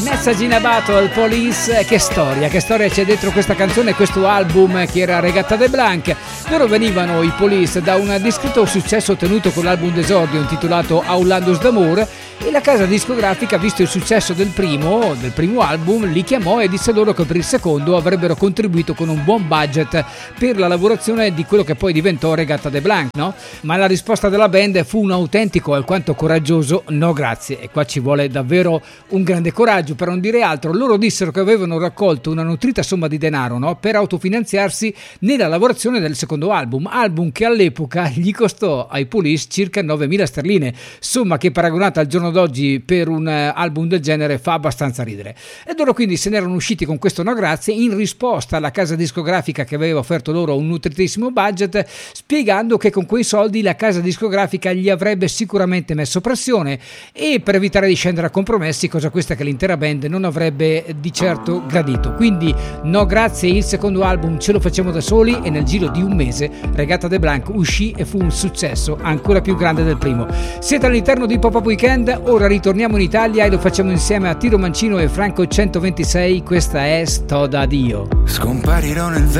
Messaging Battle Police, che storia c'è dentro questa canzone, questo album che era Regatta de Blanc. Loro venivano, i Police, da un discreto successo ottenuto con l'album d'esordio intitolato Aulandos d'Amour, e la casa discografica, visto il successo del primo album, li chiamò e disse loro che per il secondo avrebbero contribuito con un buon budget per la lavorazione di quello che poi diventò Regatta de Blanc, no? Ma la risposta della band fu un autentico e alquanto coraggioso no grazie, e qua ci vuole davvero un grande coraggio per non dire altro. Loro dissero che avevano raccolto una nutrita somma di denaro, no? Per autofinanziarsi nella lavorazione del secondo album che all'epoca gli costò ai Police circa 9.000 sterline, somma che paragonata al giorno d'oggi per un album del genere fa abbastanza ridere. E loro quindi se ne erano usciti con questo no grazie in risposta alla casa discografica che aveva offerto loro un nutritissimo budget, spiegando che con quei soldi la casa discografica gli avrebbe sicuramente messo pressione e per evitare di scendere a compromessi, cosa questa che l'intera band non avrebbe di certo gradito. Quindi no grazie, il secondo album ce lo facciamo da soli, e nel giro di un mese Regatta de Blanc uscì e fu un successo ancora più grande del primo. Siete all'interno di Pop-Up Weekend, ora ritorniamo in Italia e lo facciamo insieme a Tiro Mancino e Franco 126. Questa è Sto da Dio. Scomparirò nel